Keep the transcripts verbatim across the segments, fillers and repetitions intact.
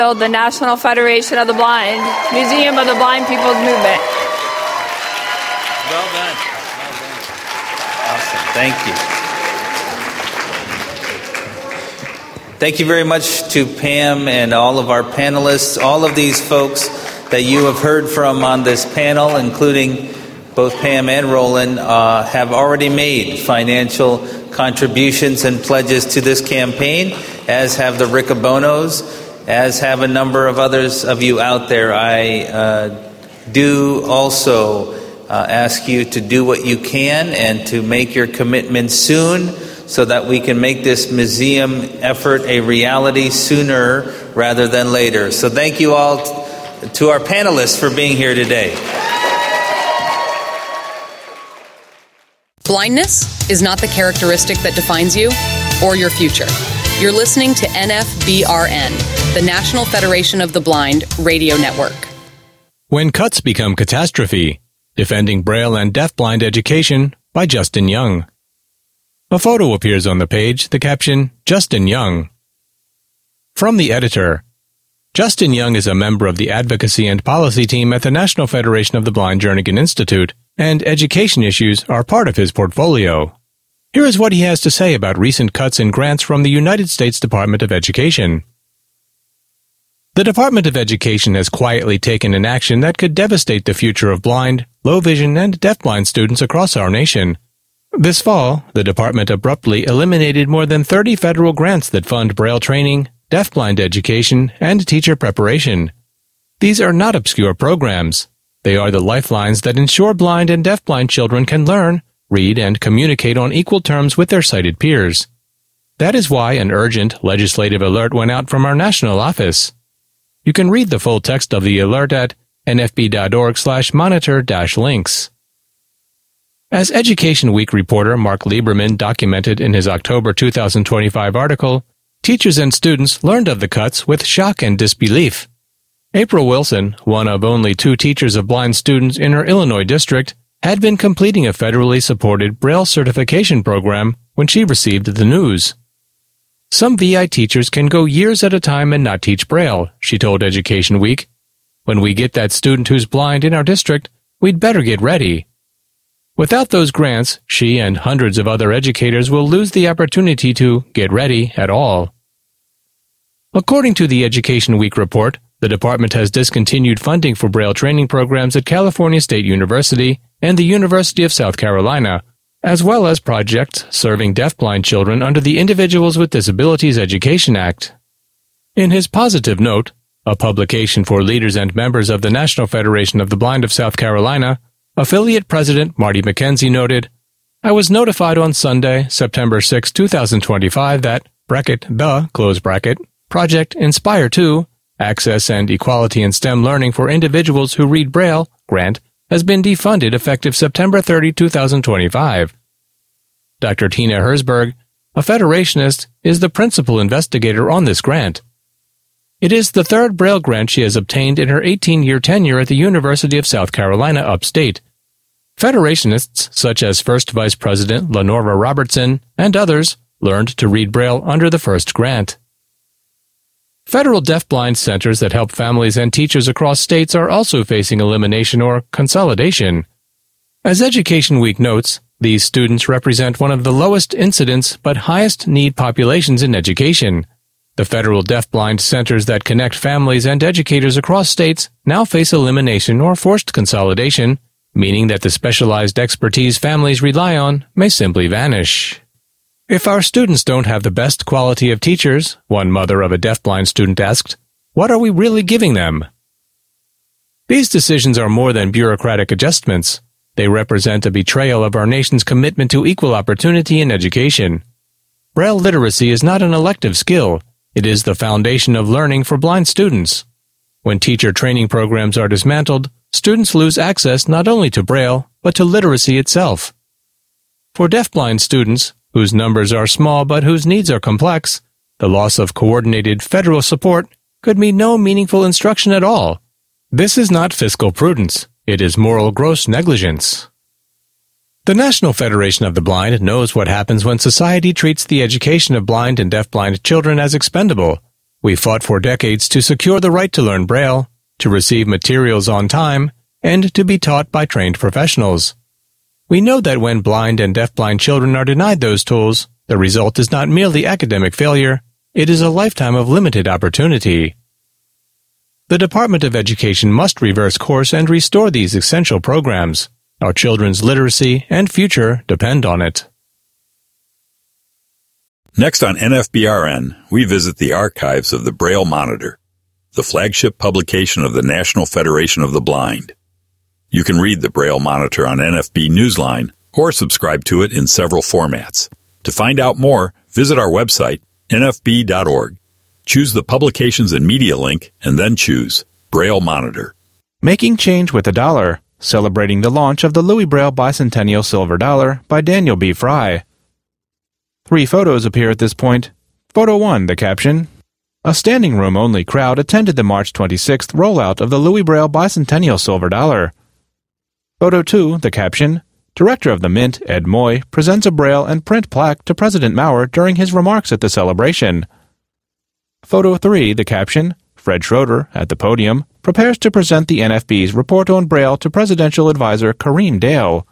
The National Federation of the Blind, Museum of the Blind People's Movement. Well done. Well done. Awesome. Thank you. Thank you very much to Pam and all of our panelists, all of these folks that you have heard from on this panel, including both Pam and Roland, uh, have already made financial contributions and pledges to this campaign, as have the Riccobonos, as have a number of others of you out there. I uh, do also uh, ask you to do what you can and to make your commitment soon so that we can make this museum effort a reality sooner rather than later. So thank you all t- to our panelists for being here today. Blindness is not the characteristic that defines you or your future. You're listening to N F B R N, the National Federation of the Blind radio network. When Cuts Become Catastrophe, Defending Braille and Deafblind Education by Justin Young. A photo appears on the page, the caption, Justin Young. From the editor, Justin Young is a member of the advocacy and policy team at the National Federation of the Blind Jernigan Institute, and education issues are part of his portfolio. Here is what he has to say about recent cuts in grants from the United States Department of Education. The Department of Education has quietly taken an action that could devastate the future of blind, low vision, and deafblind students across our nation. This fall, the department abruptly eliminated more than thirty federal grants that fund Braille training, deafblind education, and teacher preparation. These are not obscure programs. They are the lifelines that ensure blind and deafblind children can learn, read, and communicate on equal terms with their sighted peers. That is why an urgent legislative alert went out from our national office. You can read the full text of the alert at n f b dot org slash monitor dash links. As Education Week reporter Mark Lieberman documented in his October two thousand twenty-five article, teachers and students learned of the cuts with shock and disbelief. April Wilson, one of only two teachers of blind students in her Illinois district, had been completing a federally supported Braille certification program when she received the news. Some V I teachers can go years at a time and not teach Braille, she told Education Week. When we get that student who's blind in our district, we'd better get ready. Without those grants, she and hundreds of other educators will lose the opportunity to get ready at all. According to the Education Week report, the department has discontinued funding for Braille training programs at California State University and the University of South Carolina, as well as projects serving deafblind children under the Individuals with Disabilities Education Act. In his positive note, a publication for leaders and members of the National Federation of the Blind of South Carolina, affiliate president Marty McKenzie noted, I was notified on Sunday, September sixth, twenty twenty-five that, bracket, the, close bracket, Project Inspire two, Access and Equality in STEM Learning for Individuals Who Read Braille, grant, has been defunded effective September thirtieth, twenty twenty-five. Doctor Tina Herzberg, a Federationist, is the principal investigator on this grant. It is the third Braille grant she has obtained in her eighteen-year tenure at the University of South Carolina upstate. Federationists, such as First Vice President Lenora Robertson and others, learned to read Braille under the first grant. Federal deafblind centers that help families and teachers across states are also facing elimination or consolidation. As Education Week notes, these students represent one of the lowest incidence but highest need populations in education. The federal deafblind centers that connect families and educators across states now face elimination or forced consolidation, meaning that the specialized expertise families rely on may simply vanish. If our students don't have the best quality of teachers, one mother of a deafblind student asked, what are we really giving them? These decisions are more than bureaucratic adjustments. They represent a betrayal of our nation's commitment to equal opportunity in education. Braille literacy is not an elective skill. It is the foundation of learning for blind students. When teacher training programs are dismantled, students lose access not only to Braille, but to literacy itself. For deafblind students, whose numbers are small but whose needs are complex, the loss of coordinated federal support could mean no meaningful instruction at all. This is not fiscal prudence. It is moral gross negligence. The National Federation of the Blind knows what happens when society treats the education of blind and deafblind children as expendable. We fought for decades to secure the right to learn Braille, to receive materials on time, and to be taught by trained professionals. We know that when blind and deafblind children are denied those tools, the result is not merely academic failure, it is a lifetime of limited opportunity. The Department of Education must reverse course and restore these essential programs. Our children's literacy and future depend on it. Next on N F B R N, we visit the archives of the Braille Monitor, the flagship publication of the National Federation of the Blind. You can read the Braille Monitor on N F B Newsline or subscribe to it in several formats. To find out more, visit our website, N F B dot org. Choose the Publications and Media link, and then choose Braille Monitor. Making Change with a Dollar, celebrating the launch of the Louis Braille Bicentennial Silver Dollar by Daniel B. Fry. Three photos appear at this point. Photo one, the caption, "A standing room only crowd attended the March twenty-sixth rollout of the Louis Braille Bicentennial Silver Dollar." Photo two, the caption, "Director of the Mint, Ed Moy, presents a Braille and print plaque to President Maurer during his remarks at the celebration." Photo three, the caption, "Fred Schroeder, at the podium, prepares to present the N F B's report on Braille to Presidential Advisor Kareem Dale."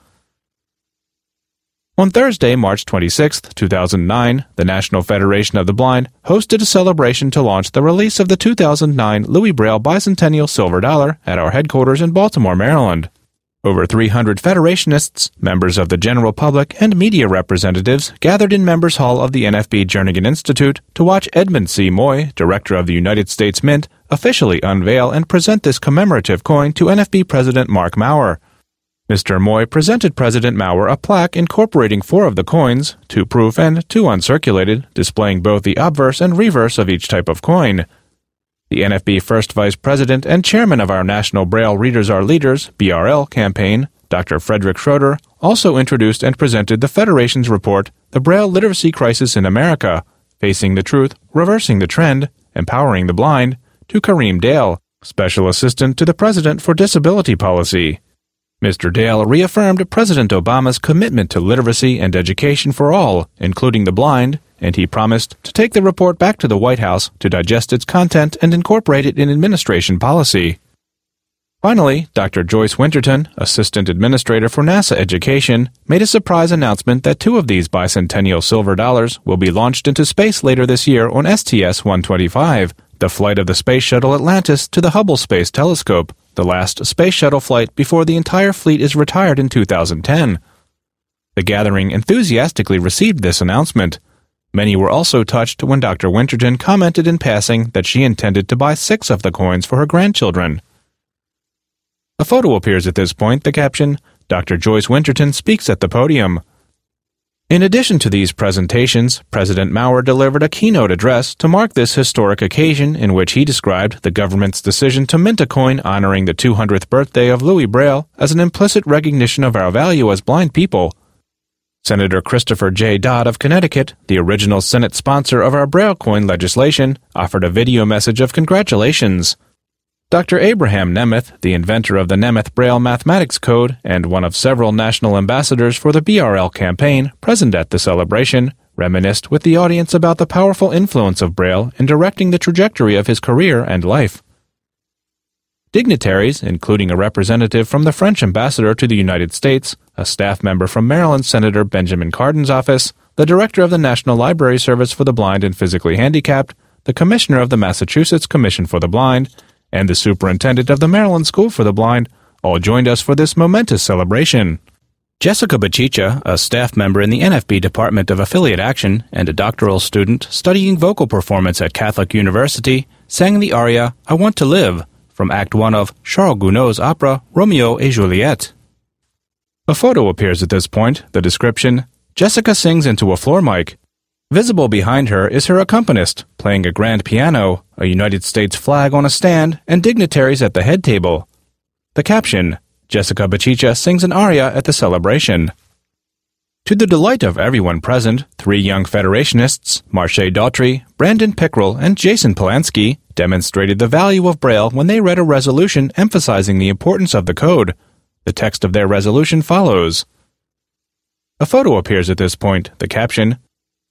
On Thursday, March twenty-sixth, two thousand nine, the National Federation of the Blind hosted a celebration to launch the release of the two thousand nine Louis Braille Bicentennial Silver Dollar at our headquarters in Baltimore, Maryland. Over three hundred Federationists, members of the general public, and media representatives gathered in Members Hall of the N F B Jernigan Institute to watch Edmund C. Moy, Director of the United States Mint, officially unveil and present this commemorative coin to N F B President Mark Maurer. Mister Moy presented President Maurer a plaque incorporating four of the coins, two proof and two uncirculated, displaying both the obverse and reverse of each type of coin. The N F B First Vice President and Chairman of our National Braille Readers Are Leaders, B R L, campaign, Doctor Frederick Schroeder, also introduced and presented the Federation's report, The Braille Literacy Crisis in America, Facing the Truth, Reversing the Trend, Empowering the Blind, to Kareem Dale, Special Assistant to the President for Disability Policy. Mister Dale reaffirmed President Obama's commitment to literacy and education for all, including the blind, and he promised to take the report back to the White House to digest its content and incorporate it in administration policy. Finally, Doctor Joyce Winterton, Assistant Administrator for NASA Education, made a surprise announcement that two of these bicentennial silver dollars will be launched into space later this year on S T S one twenty-five, the flight of the Space Shuttle Atlantis to the Hubble Space Telescope, the last space shuttle flight before the entire fleet is retired in two thousand ten. The gathering enthusiastically received this announcement. Many were also touched when Doctor Winterton commented in passing that she intended to buy six of the coins for her grandchildren. A photo appears at this point, the caption, "Doctor Joyce Winterton speaks at the podium." In addition to these presentations, President Maurer delivered a keynote address to mark this historic occasion in which he described the government's decision to mint a coin honoring the two hundredth birthday of Louis Braille as an implicit recognition of our value as blind people. Senator Christopher J. Dodd of Connecticut, the original Senate sponsor of our Braille coin legislation, offered a video message of congratulations. Doctor Abraham Nemeth, the inventor of the Nemeth Braille Mathematics Code and one of several national ambassadors for the B R L campaign, present at the celebration, reminisced with the audience about the powerful influence of Braille in directing the trajectory of his career and life. Dignitaries, including a representative from the French ambassador to the United States, a staff member from Maryland Senator Benjamin Cardin's office, the director of the National Library Service for the Blind and Physically Handicapped, the commissioner of the Massachusetts Commission for the Blind, and the superintendent of the Maryland School for the Blind, all joined us for this momentous celebration. Jessica Bachicha, a staff member in the N F B Department of Affiliate Action and a doctoral student studying vocal performance at Catholic University, sang the aria "I Want to Live" from Act one of Charles Gounod's opera Romeo et Juliette. A photo appears at this point, the description, "Jessica sings into a floor mic." Visible behind her is her accompanist, playing a grand piano, a United States flag on a stand, and dignitaries at the head table. The caption, Jessica Bachicha sings an aria at the celebration. To the delight of everyone present, three young Federationists, Marche Daughtry, Brandon Pickrell, and Jason Polanski, demonstrated the value of Braille when they read a resolution emphasizing the importance of the code. The text of their resolution follows. A photo appears at this point, the caption,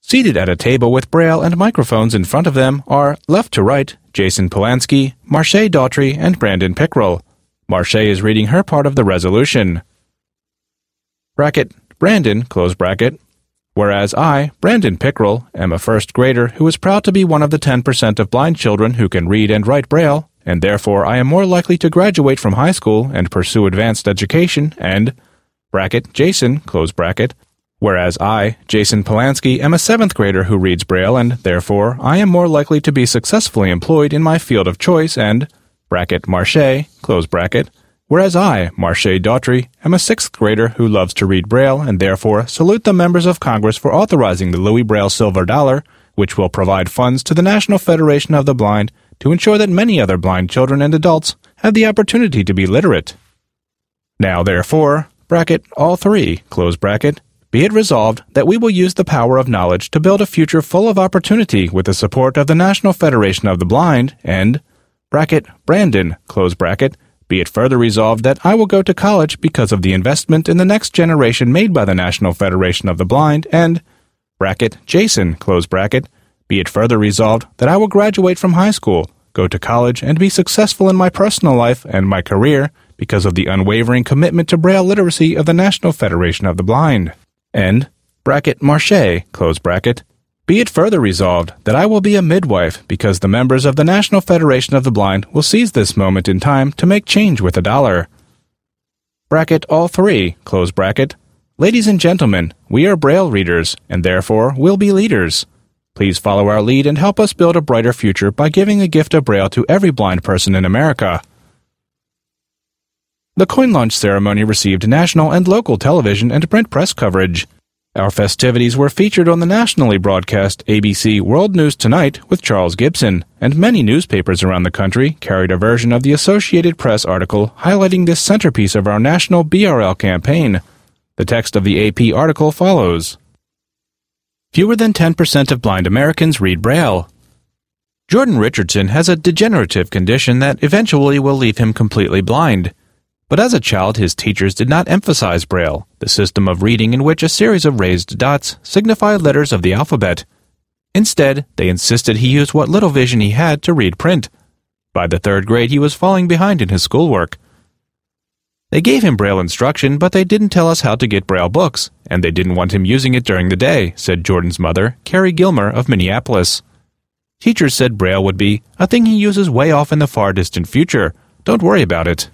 Seated at a table with Braille and microphones in front of them are, left to right, Jason Polanski, Marche Daughtry, and Brandon Pickrell. Marche is reading her part of the resolution. Bracket, Brandon, close bracket. Whereas I, Brandon Pickrell, am a first grader who is proud to be one of the ten percent of blind children who can read and write Braille, and therefore I am more likely to graduate from high school and pursue advanced education, and, bracket, Jason, close bracket. Whereas I, Jason Polanski, am a seventh grader who reads Braille, and therefore I am more likely to be successfully employed in my field of choice, and, bracket, Marche, close bracket. Whereas I, Marche Daughtry, am a sixth grader who loves to read Braille, and therefore salute the members of Congress for authorizing the Louis Braille Silver Dollar, which will provide funds to the National Federation of the Blind to ensure that many other blind children and adults have the opportunity to be literate. Now therefore, bracket, all three, close bracket, be it resolved that we will use the power of knowledge to build a future full of opportunity with the support of the National Federation of the Blind, and, bracket, Brandon, close bracket, be it further resolved that I will go to college because of the investment in the next generation made by the National Federation of the Blind, and, bracket, Jason, close bracket, be it further resolved that I will graduate from high school, go to college, and be successful in my personal life and my career because of the unwavering commitment to Braille literacy of the National Federation of the Blind. And, bracket, Marche, close bracket, be it further resolved that I will be a midwife because the members of the National Federation of the Blind will seize this moment in time to make change with a dollar. Bracket, all three, close bracket. Ladies and gentlemen, we are Braille readers, and therefore will be leaders. Please follow our lead and help us build a brighter future by giving a gift of Braille to every blind person in America. The coin launch ceremony received national and local television and print press coverage. Our festivities were featured on the nationally broadcast A B C World News Tonight with Charles Gibson, and many newspapers around the country carried a version of the Associated Press article highlighting this centerpiece of our national B R L campaign. The text of the A P article follows. Fewer than ten percent of blind Americans read Braille. Jordan Richardson has a degenerative condition that eventually will leave him completely blind. But as a child, his teachers did not emphasize Braille, the system of reading in which a series of raised dots signify letters of the alphabet. Instead, they insisted he use what little vision he had to read print. By the third grade, he was falling behind in his schoolwork. They gave him Braille instruction, but they didn't tell us how to get Braille books, and they didn't want him using it during the day, said Jordan's mother, Carrie Gilmer of Minneapolis. Teachers said Braille would be a thing he uses way off in the far distant future. Don't worry about it.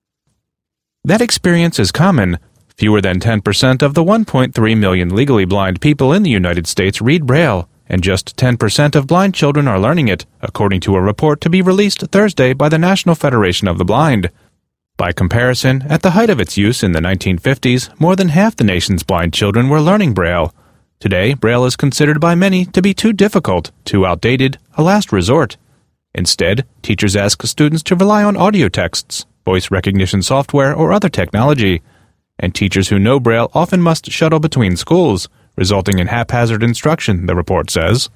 That experience is common. Fewer than ten percent of the one point three million legally blind people in the United States read Braille, and just ten percent of blind children are learning it, according to a report to be released Thursday by the National Federation of the Blind. By comparison, at the height of its use in the nineteen fifties, more than half the nation's blind children were learning Braille. Today, Braille is considered by many to be too difficult, too outdated, a last resort. Instead, teachers ask students to rely on audio texts, voice recognition software, or other technology. And teachers who know Braille often must shuttle between schools, resulting in haphazard instruction, the report says.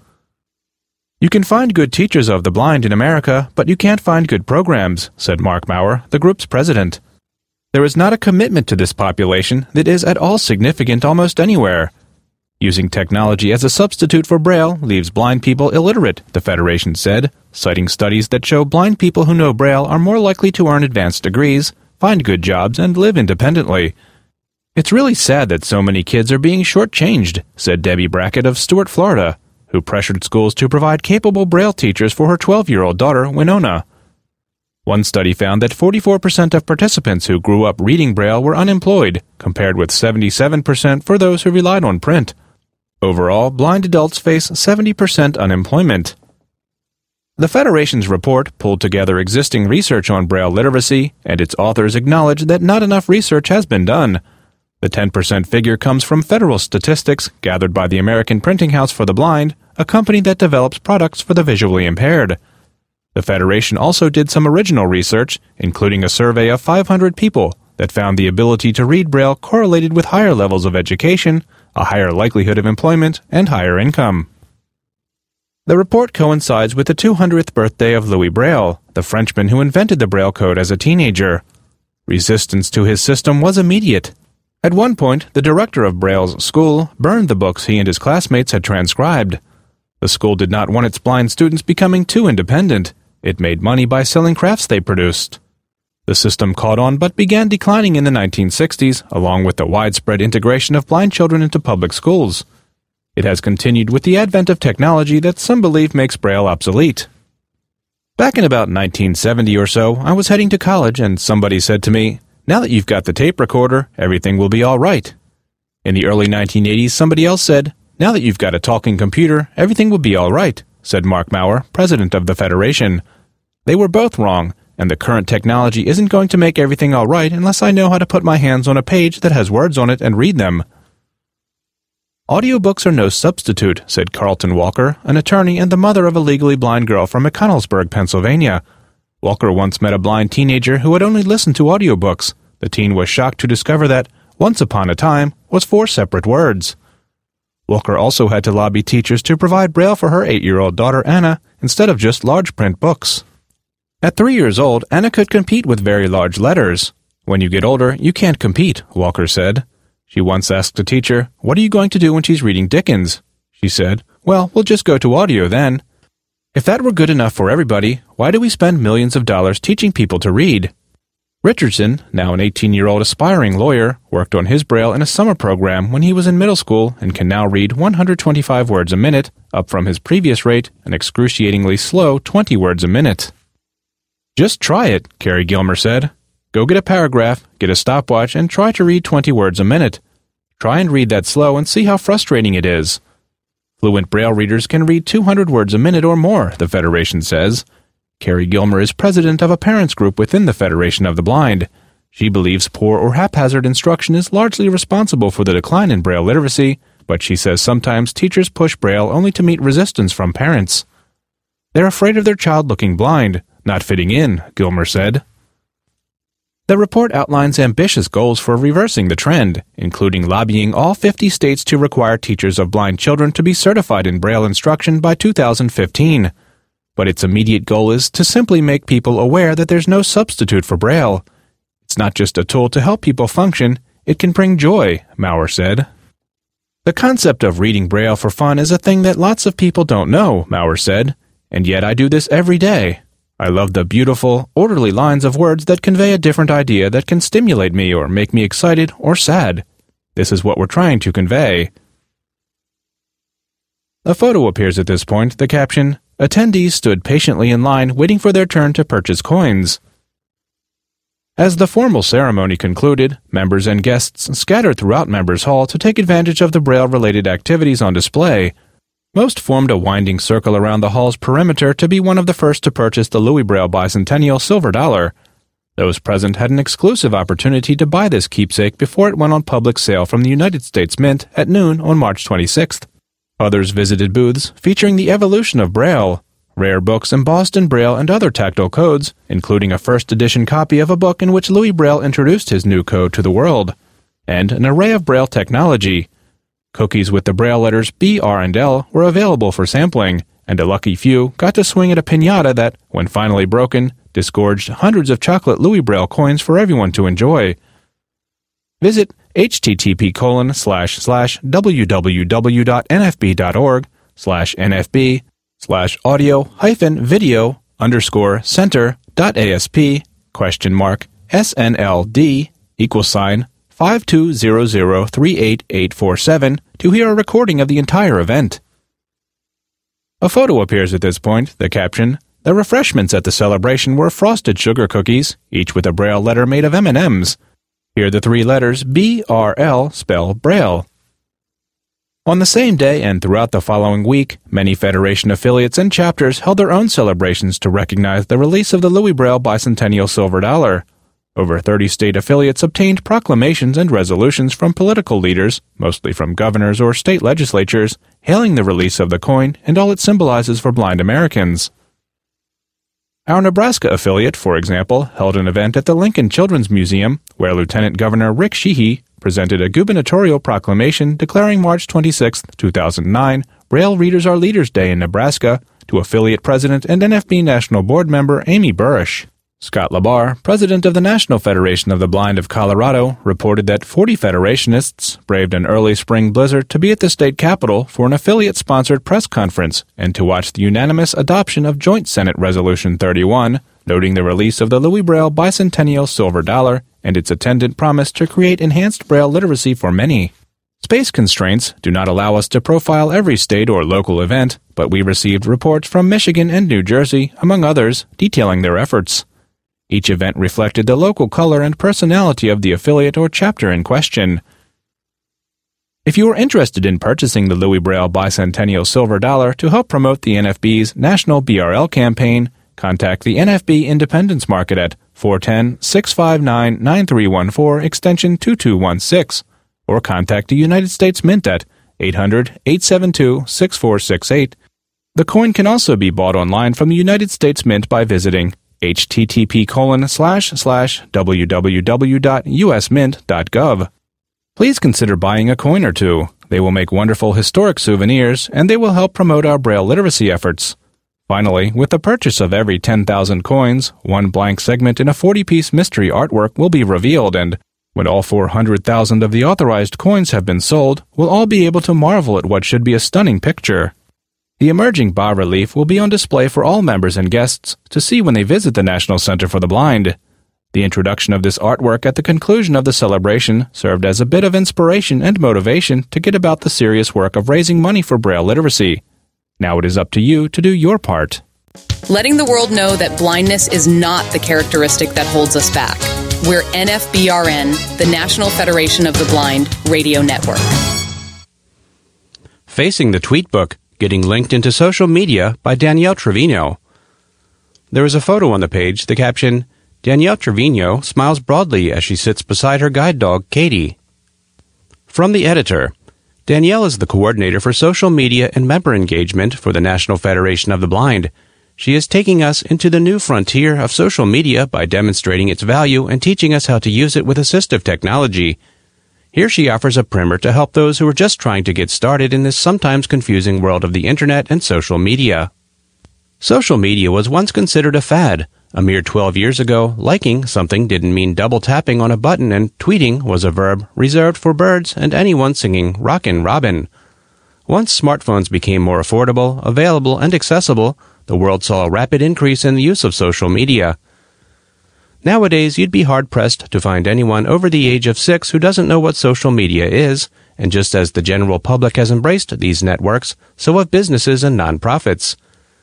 You can find good teachers of the blind in America, but you can't find good programs, said Mark Maurer, the group's president. There is not a commitment to this population that is at all significant almost anywhere. Using technology as a substitute for Braille leaves blind people illiterate, the Federation said, citing studies that show blind people who know Braille are more likely to earn advanced degrees, find good jobs, and live independently. It's really sad that so many kids are being shortchanged, said Debbie Brackett of Stuart, Florida, who pressured schools to provide capable Braille teachers for her twelve-year-old daughter, Winona. One study found that forty-four percent of participants who grew up reading Braille were unemployed, compared with seventy-seven percent for those who relied on print. Overall, blind adults face seventy percent unemployment. The Federation's report pulled together existing research on Braille literacy, and its authors acknowledge that not enough research has been done. The ten percent figure comes from federal statistics gathered by the American Printing House for the Blind, a company that develops products for the visually impaired. The Federation also did some original research, including a survey of five hundred people, that found the ability to read Braille correlated with higher levels of education, a higher likelihood of employment, and higher income. The report coincides with the two hundredth birthday of Louis Braille, the Frenchman who invented the Braille code as a teenager. Resistance to his system was immediate. At one point, the director of Braille's school burned the books he and his classmates had transcribed. The school did not want its blind students becoming too independent. It made money by selling crafts they produced. The system caught on but began declining in the nineteen sixties, along with the widespread integration of blind children into public schools. It has continued with the advent of technology that some believe makes Braille obsolete. Back in about nineteen seventy or so, I was heading to college and somebody said to me, "Now that you've got the tape recorder, everything will be all right." In the early nineteen eighties, somebody else said, "Now that you've got a talking computer, everything will be all right," said Mark Maurer, president of the Federation. They were both wrong, and the current technology isn't going to make everything all right unless I know how to put my hands on a page that has words on it and read them. Audiobooks are no substitute, said Carlton Walker, an attorney and the mother of a legally blind girl from McConnellsburg, Pennsylvania. Walker once met a blind teenager who had only listened to audiobooks. The teen was shocked to discover that "once upon a time" was four separate words. Walker also had to lobby teachers to provide Braille for her eight-year-old daughter Anna instead of just large print books. At three years old, Anna could compete with very large letters. "When you get older, you can't compete," Walker said. She once asked a teacher, "What are you going to do when she's reading Dickens?" She said, "Well, we'll just go to audio then." If that were good enough for everybody, why do we spend millions of dollars teaching people to read? Richardson, now an eighteen-year-old aspiring lawyer, worked on his Braille in a summer program when he was in middle school and can now read one hundred twenty-five words a minute, up from his previous rate, an excruciatingly slow twenty words a minute. "Just try it," Carrie Gilmer said. "Go get a paragraph, get a stopwatch, and try to read twenty words a minute. Try and read that slow and see how frustrating it is." Fluent Braille readers can read two hundred words a minute or more, the Federation says. Carrie Gilmer is president of a parents group within the Federation of the Blind. She believes poor or haphazard instruction is largely responsible for the decline in Braille literacy, but she says sometimes teachers push Braille only to meet resistance from parents. They're afraid of their child looking blind, not fitting in, Gilmer said. The report outlines ambitious goals for reversing the trend, including lobbying all fifty states to require teachers of blind children to be certified in Braille instruction by two thousand fifteen. But its immediate goal is to simply make people aware that there's no substitute for Braille. It's not just a tool to help people function, it can bring joy, Maurer said. The concept of reading Braille for fun is a thing that lots of people don't know, Maurer said, and yet I do this every day. I love the beautiful, orderly lines of words that convey a different idea that can stimulate me or make me excited or sad. This is what we're trying to convey. A photo appears at this point, the caption, "Attendees stood patiently in line waiting for their turn to purchase coins." As the formal ceremony concluded, members and guests scattered throughout Members Hall to take advantage of the Braille-related activities on display. Most formed a winding circle around the hall's perimeter to be one of the first to purchase the Louis Braille Bicentennial Silver Dollar. Those present had an exclusive opportunity to buy this keepsake before it went on public sale from the United States Mint at noon on March twenty-sixth. Others visited booths featuring the evolution of Braille, rare books embossed in Braille and other tactile codes, including a first edition copy of a book in which Louis Braille introduced his new code to the world, and an array of Braille technology. Cookies with the Braille letters B, R, and L were available for sampling, and a lucky few got to swing at a piñata that, when finally broken, disgorged hundreds of chocolate Louis Braille coins for everyone to enjoy. Visit http colon slash slash www.nfb.org slash nfb slash audio hyphen video underscore center dot asp question mark snld equal sign five two zero zero three eight eight four seven to hear a recording of the entire event. A photo appears at this point, the caption, "The refreshments at the celebration were frosted sugar cookies, each with a Braille letter made of M and M's. Here the three letters B R L spell Braille." On the same day and throughout the following week, many Federation affiliates and chapters held their own celebrations to recognize the release of the Louis Braille Bicentennial Silver Dollar. Over thirty state affiliates obtained proclamations and resolutions from political leaders, mostly from governors or state legislatures, hailing the release of the coin and all it symbolizes for blind Americans. Our Nebraska affiliate, for example, held an event at the Lincoln Children's Museum, where Lieutenant Governor Rick Sheehy presented a gubernatorial proclamation declaring March twenty-sixth, two thousand nine, Braille Readers Are Leaders Day in Nebraska, to affiliate president and N F B National Board member Amy Burrish. Scott Labar, president of the National Federation of the Blind of Colorado, reported that forty Federationists braved an early spring blizzard to be at the state capitol for an affiliate-sponsored press conference and to watch the unanimous adoption of Joint Senate Resolution thirty-one, noting the release of the Louis Braille Bicentennial Silver Dollar and its attendant promise to create enhanced Braille literacy for many. Space constraints do not allow us to profile every state or local event, but we received reports from Michigan and New Jersey, among others, detailing their efforts. Each event reflected the local color and personality of the affiliate or chapter in question. If you are interested in purchasing the Louis Braille Bicentennial Silver Dollar to help promote the N F B's National B R L campaign, contact the N F B Independence Market at four one zero, six five nine, nine three one four, extension two two one six, or contact the United States Mint at eight hundred, eight seven two, six four six eight. The coin can also be bought online from the United States Mint by visiting http colon slash slash www.usmint.gov. Please consider buying a coin or two. They will make wonderful historic souvenirs, and they will help promote our Braille literacy efforts. Finally, with the purchase of every ten thousand coins, one blank segment in a forty-piece mystery artwork will be revealed, and when all four hundred thousand of the authorized coins have been sold, we'll all be able to marvel at what should be a stunning picture. The emerging bas-relief will be on display for all members and guests to see when they visit the National Center for the Blind. The introduction of this artwork at the conclusion of the celebration served as a bit of inspiration and motivation to get about the serious work of raising money for Braille literacy. Now it is up to you to do your part. Letting the world know that blindness is not the characteristic that holds us back. We're N F B R N, the National Federation of the Blind Radio Network. Facing the Tweetbook, Getting Linked into Social Media by Danielle Trevino. There is a photo on the page, the caption, Danielle Trevino smiles broadly as she sits beside her guide dog, Katie. From the editor, Danielle is the coordinator for social media and member engagement for the National Federation of the Blind. She is taking us into the new frontier of social media by demonstrating its value and teaching us how to use it with assistive technology. Here she offers a primer to help those who are just trying to get started in this sometimes confusing world of the Internet and social media. Social media was once considered a fad. A mere twelve years ago, liking something didn't mean double tapping on a button, and tweeting was a verb reserved for birds and anyone singing Rockin' Robin. Once smartphones became more affordable, available, and accessible, the world saw a rapid increase in the use of social media. Nowadays, you'd be hard-pressed to find anyone over the age of six who doesn't know what social media is, and just as the general public has embraced these networks, so have businesses and nonprofits.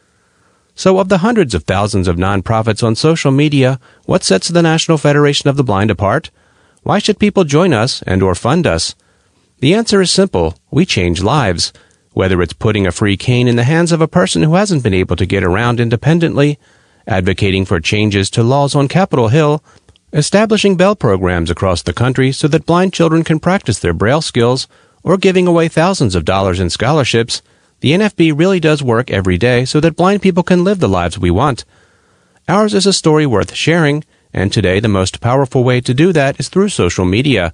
So of the hundreds of thousands of nonprofits on social media, what sets the National Federation of the Blind apart? Why should people join us and or fund us? The answer is simple. We change lives. Whether it's putting a free cane in the hands of a person who hasn't been able to get around independently, advocating for changes to laws on Capitol Hill, establishing Bell programs across the country so that blind children can practice their Braille skills, or giving away thousands of dollars in scholarships, the N F B really does work every day so that blind people can live the lives we want. Ours is a story worth sharing, and today the most powerful way to do that is through social media.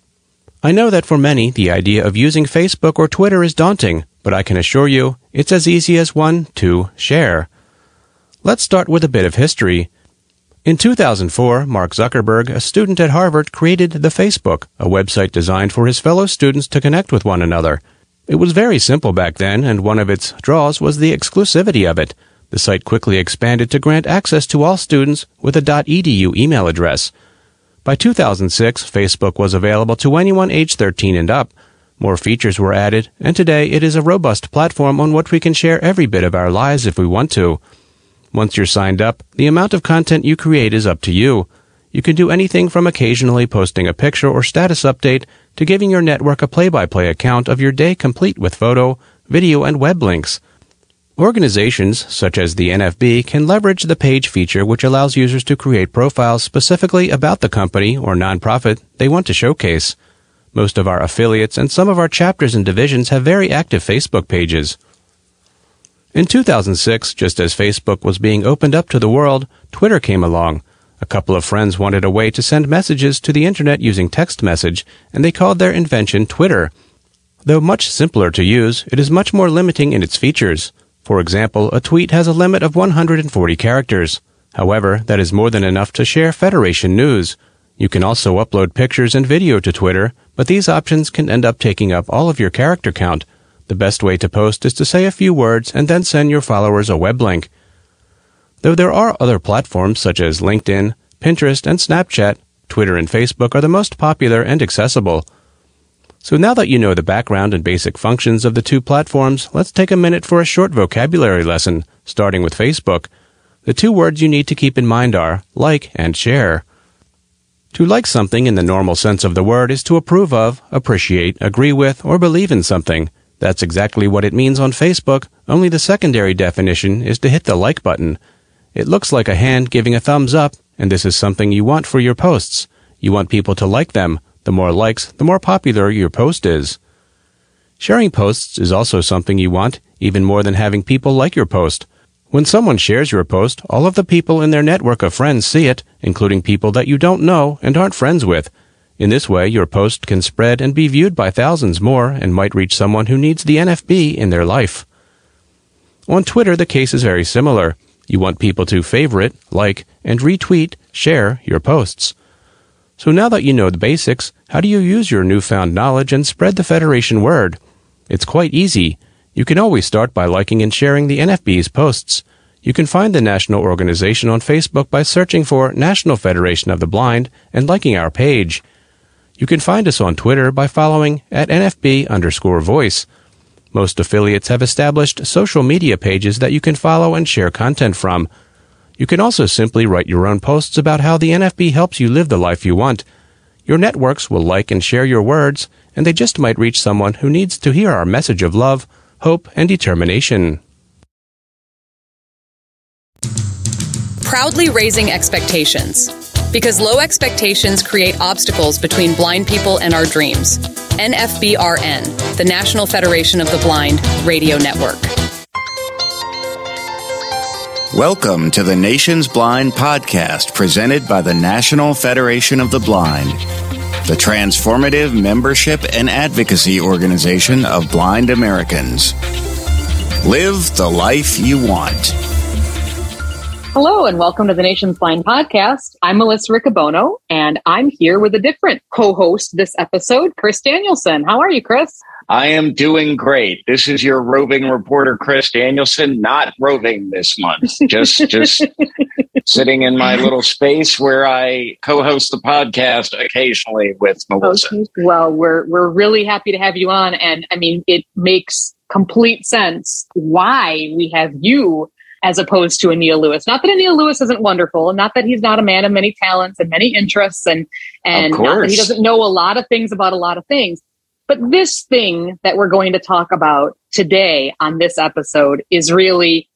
I know that for many, the idea of using Facebook or Twitter is daunting, but I can assure you, it's as easy as one, two, share. Let's start with a bit of history. In two thousand four, Mark Zuckerberg, a student at Harvard, created the Facebook, a website designed for his fellow students to connect with one another. It was very simple back then, and one of its draws was the exclusivity of it. The site quickly expanded to grant access to all students with a .edu email address. By two thousand six, Facebook was available to anyone age thirteen and up. More features were added, and today it is a robust platform on which we can share every bit of our lives if we want to. Once you're signed up, the amount of content you create is up to you. You can do anything from occasionally posting a picture or status update to giving your network a play-by-play account of your day complete with photo, video, and web links. Organizations, such as the N F B, can leverage the page feature, which allows users to create profiles specifically about the company or nonprofit they want to showcase. Most of our affiliates and some of our chapters and divisions have very active Facebook pages. In two thousand six, just as Facebook was being opened up to the world, Twitter came along. A couple of friends wanted a way to send messages to the internet using text message, and they called their invention Twitter. Though much simpler to use, it is much more limiting in its features. For example, a tweet has a limit of one hundred forty characters. However, that is more than enough to share Federation news. You can also upload pictures and video to Twitter, but these options can end up taking up all of your character count. The best way to post is to say a few words and then send your followers a web link. Though there are other platforms such as LinkedIn, Pinterest, and Snapchat, Twitter and Facebook are the most popular and accessible. So now that you know the background and basic functions of the two platforms, let's take a minute for a short vocabulary lesson, starting with Facebook. The two words you need to keep in mind are like and share. To like something in the normal sense of the word is to approve of, appreciate, agree with, or believe in something. That's exactly what it means on Facebook, only the secondary definition is to hit the like button. It looks like a hand giving a thumbs up, and this is something you want for your posts. You want people to like them. The more likes, the more popular your post is. Sharing posts is also something you want, even more than having people like your post. When someone shares your post, all of the people in their network of friends see it, including people that you don't know and aren't friends with. In this way, your post can spread and be viewed by thousands more and might reach someone who needs the N F B in their life. On Twitter, the case is very similar. You want people to favorite, like, and retweet, share your posts. So now that you know the basics, how do you use your newfound knowledge and spread the Federation word? It's quite easy. You can always start by liking and sharing the N F B's posts. You can find the national organization on Facebook by searching for National Federation of the Blind and liking our page. You can find us on Twitter by following at N F B underscore voice. Most affiliates have established social media pages that you can follow and share content from. You can also simply write your own posts about how the N F B helps you live the life you want. Your networks will like and share your words, and they just might reach someone who needs to hear our message of love, hope, and determination. Proudly raising expectations. Because low expectations create obstacles between blind people and our dreams. N F B R N, the National Federation of the Blind Radio Network. Welcome to the Nation's Blind Podcast, presented by the National Federation of the Blind, the transformative membership and advocacy organization of blind Americans. Live the life you want. Hello, and welcome to the Nation's Blind Podcast. I'm Melissa Riccobono, and I'm here with a different co-host this episode, Chris Danielson. How are you, Chris? I am doing great. This is your roving reporter, Chris Danielson, not roving this month, just just sitting in my little space where I co-host the podcast occasionally with Melissa. Okay. Well, we're we're really happy to have you on, and I mean, it makes complete sense why we have you as opposed to Anil Lewis. Not that Anil Lewis isn't wonderful, and not that he's not a man of many talents and many interests, and and not that he doesn't know a lot of things about a lot of things. But this thing that we're going to talk about today on this episode is really,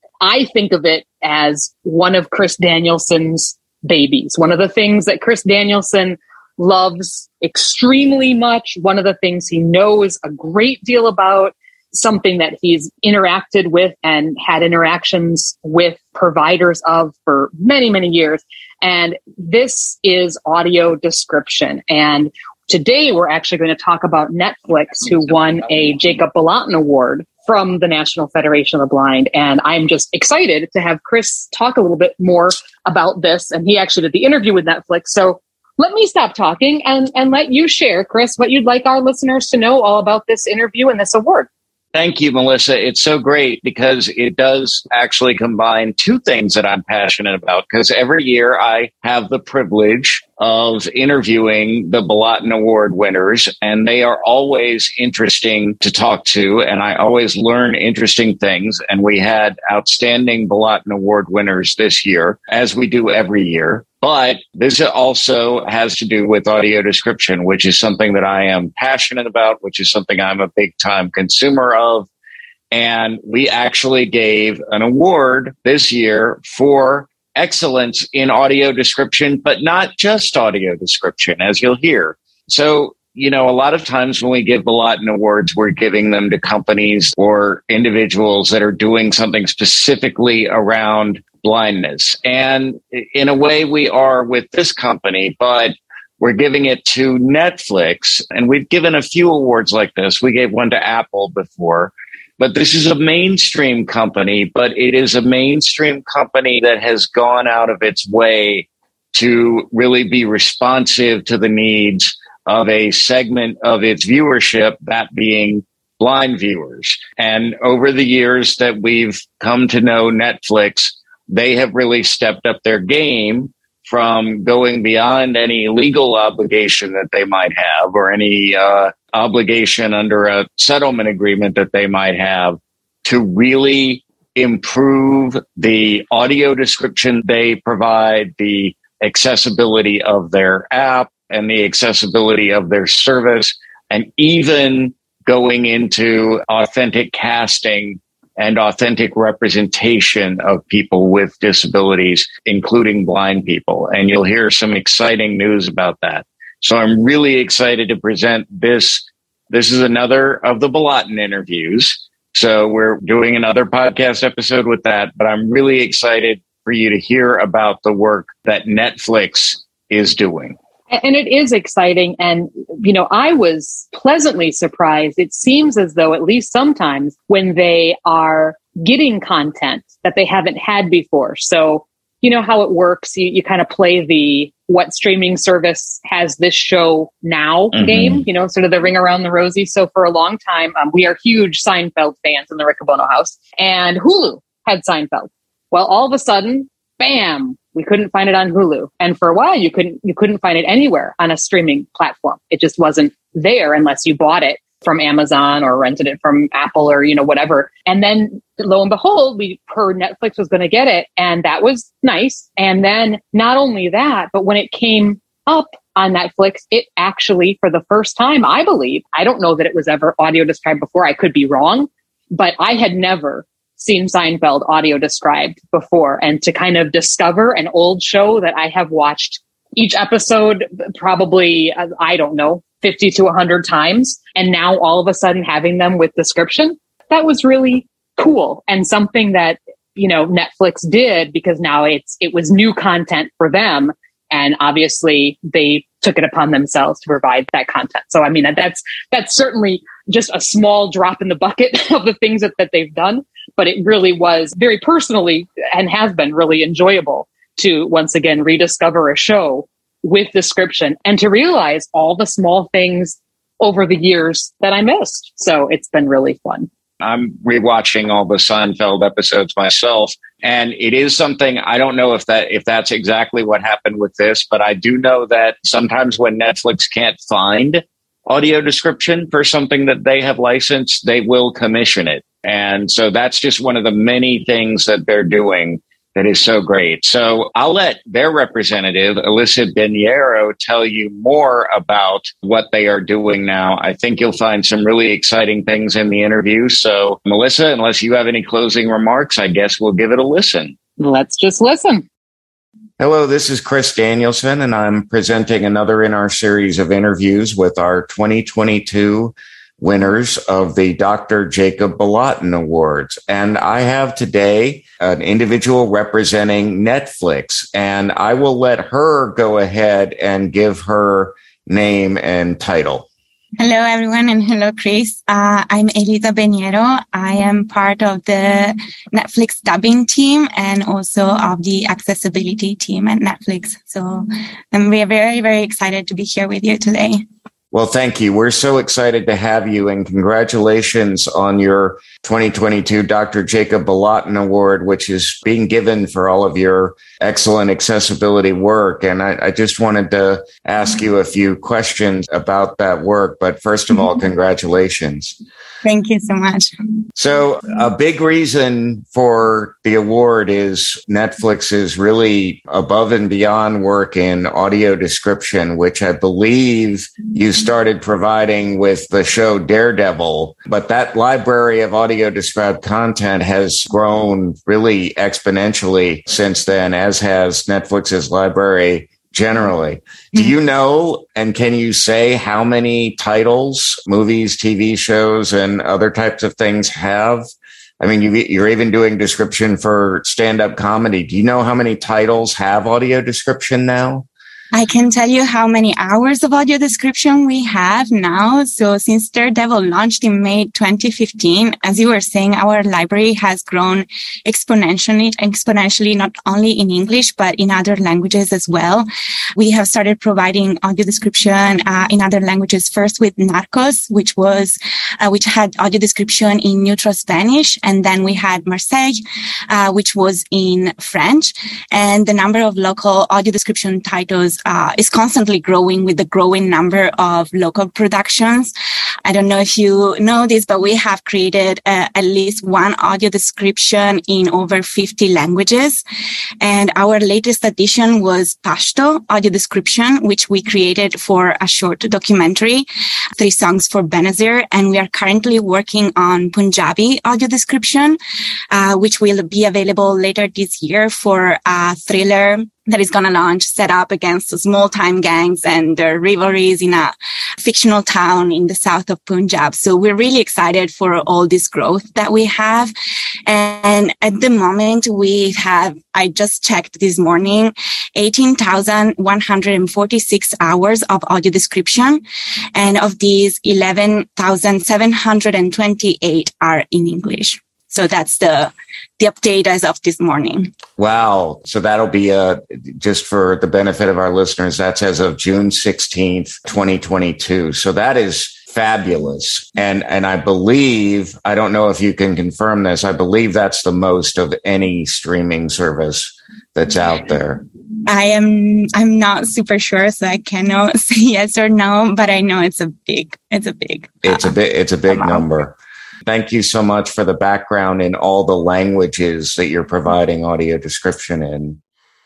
I think of it as one of Chris Danielson's babies. One of the things that Chris Danielson loves extremely much. One of the things he knows a great deal about. Something that he's interacted with and had interactions with providers of for many, many years. And this is audio description. And today we're actually going to talk about Netflix, who won a Jacob Balatin Award from the National Federation of the Blind. And I'm just excited to have Chris talk a little bit more about this. And he actually did the interview with Netflix. So let me stop talking and, and let you share, Chris, what you'd like our listeners to know all about this interview and this award. Thank you, Melissa. It's so great because it does actually combine two things that I'm passionate about, because every year I have the privilege of interviewing the Balatin Award winners, and they are always interesting to talk to, and I always learn interesting things. And we had outstanding Balatin Award winners this year, as we do every year. But this also has to do with audio description, which is something that I am passionate about, which is something I'm a big time consumer of. And we actually gave an award this year for excellence in audio description, but not just audio description, as you'll hear. So, you know, a lot of times when we give Balatin Awards, we're giving them to companies or individuals that are doing something specifically around blindness. And in a way we are with this company, but we're giving it to Netflix. And we've given a few awards like this. We gave one to Apple before. But this is a mainstream company, but it is a mainstream company that has gone out of its way to really be responsive to the needs of a segment of its viewership, that being blind viewers. And over the years that we've come to know Netflix, they have really stepped up their game from going beyond any legal obligation that they might have or any uh, obligation under a settlement agreement that they might have to really improve the audio description they provide, the accessibility of their app and the accessibility of their service, and even going into authentic casting and authentic representation of people with disabilities, including blind people. And you'll hear some exciting news about that. So I'm really excited to present this. This is another of the Balatin interviews. So we're doing another podcast episode with that, but I'm really excited for you to hear about the work that Netflix is doing. And it is exciting. And, you know, I was pleasantly surprised. It seems as though, at least sometimes, when they are getting content that they haven't had before. So, you know how it works. You, you kind of play the what streaming service has this show now mm-hmm. game, you know, sort of the ring around the rosy. So for a long time, um, we are huge Seinfeld fans in the Riccobono house. And Hulu had Seinfeld. Well, all of a sudden, bam, we couldn't find it on Hulu. And for a while, you couldn't you couldn't find it anywhere on a streaming platform. It just wasn't there unless you bought it from Amazon or rented it from Apple or, you know, whatever. And then lo and behold, we heard Netflix was going to get it. And that was nice. And then not only that, but when it came up on Netflix, it actually, for the first time, I believe, I don't know that it was ever audio described before. I could be wrong, but I had never seen Seinfeld audio described before. And to kind of discover an old show that I have watched each episode probably, I don't know, fifty to one hundred times. And now all of a sudden having them with description, that was really cool. And something that, you know, Netflix did, because now it's, it was new content for them. And obviously they took it upon themselves to provide that content. So, I mean, that's, that's certainly just a small drop in the bucket of the things that, that they've done. But it really was very personally and has been really enjoyable to once again rediscover a show with description and to realize all the small things over the years that I missed. So it's been really fun. I'm rewatching all the Seinfeld episodes myself, and it is something, I don't know if that if that's exactly what happened with this, but I do know that sometimes when Netflix can't find audio description for something that they have licensed, they will commission it. And so that's just one of the many things that they're doing that is so great. So I'll let their representative, Alyssa Beniero, tell you more about what they are doing now. I think you'll find some really exciting things in the interview. So Melissa, unless you have any closing remarks, I guess we'll give it a listen. Let's just listen. Hello, this is Chris Danielson, and I'm presenting another in our series of interviews with our twenty twenty-two winners of the Doctor Jacob Balatin Awards. And I have today an individual representing Netflix, and I will let her go ahead and give her name and title. Hello, everyone, and hello, Chris. Uh, I'm Elisa Beniero. I am part of the Netflix dubbing team and also of the accessibility team at Netflix. So I'm very, very, very excited to be here with you today. Well, thank you. We're so excited to have you, and congratulations on your twenty twenty-two Doctor Jacob Balatin Award, which is being given for all of your excellent accessibility work. And I, I just wanted to ask you a few questions about that work. But first of all, congratulations. Thank you so much. So a big reason for the award is Netflix's really above and beyond work in audio description, which I believe you started providing with the show Daredevil. But that library of audio described content has grown really exponentially since then, as has Netflix's library generally. Do you know, and can you say how many titles, movies, T V shows, and other types of things have? I mean, you, you're even doing description for stand-up comedy. Do you know how many titles have audio description now? I can tell you how many hours of audio description we have now. So since Daredevil launched in May twenty fifteen, as you were saying, our library has grown exponentially, exponentially, not only in English, but in other languages as well. We have started providing audio description uh, in other languages, first with Narcos, which was, uh, which had audio description in neutral Spanish. And then we had Marseille, uh, which was in French. And the number of local audio description titles Uh, is constantly growing with the growing number of local productions. I don't know if you know this, but we have created uh, at least one audio description in over fifty languages. And our latest addition was Pashto audio description, which we created for a short documentary, Three Songs for Benazir. And we are currently working on Punjabi audio description, uh, which will be available later this year for a thriller that is going to launch set up against small-time gangs and their rivalries in a fictional town in the south of Punjab. So we're really excited for all this growth that we have. And at the moment, we have, I just checked this morning, eighteen thousand one hundred forty-six hours of audio description. And of these, eleven thousand seven hundred twenty-eight are in English. So that's the the update as of this morning. Wow. So that'll be uh, just for the benefit of our listeners. That's as of June sixteenth, twenty twenty-two. So that is fabulous. And and I believe, I don't know if you can confirm this, I believe that's the most of any streaming service that's out there. I am, I'm not super sure, so I cannot say yes or no, but I know it's a big, it's a big, it's uh, a big, it's a big amount. number. Thank you so much for the background in all the languages that you're providing audio description in.